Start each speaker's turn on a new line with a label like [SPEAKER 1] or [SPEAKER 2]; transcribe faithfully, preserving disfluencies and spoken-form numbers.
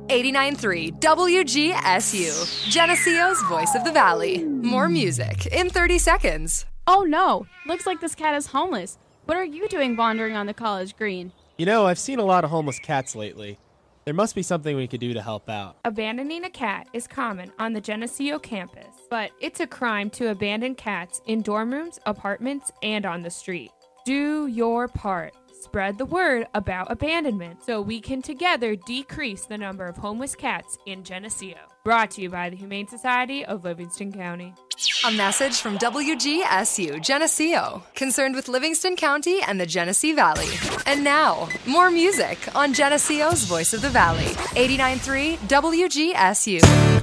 [SPEAKER 1] eighty-nine point three W G S U, Geneseo's Voice of the Valley. More music in thirty seconds.
[SPEAKER 2] Oh no, looks like this cat is homeless. What are you doing wandering on the college green?
[SPEAKER 3] You know, I've seen a lot of homeless cats lately. There must be something we could do to help out.
[SPEAKER 4] Abandoning a cat is common on the Geneseo campus, but it's a crime to abandon cats in dorm rooms, apartments, and on the street. Do your part. Spread the word about abandonment so we can together decrease the number of homeless cats in Geneseo. Brought to you by the Humane Society of Livingston County.
[SPEAKER 1] A message from W G S U Geneseo, concerned with Livingston County and the Genesee Valley. And now, more music on Geneseo's Voice of the Valley, eighty-nine point three W G S U.